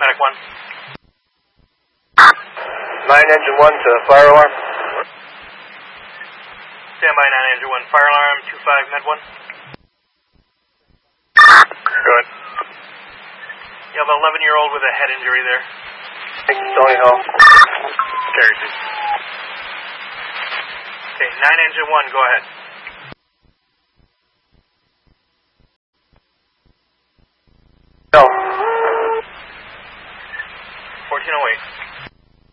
Medic 1. 9 engine 1 to fire alarm. Standby 9 engine 1, fire alarm, 25 med 1. Good. You have an 11-year-old with a head injury there. Tony Hall. Carry, please. Okay, 9 engine 1, go ahead.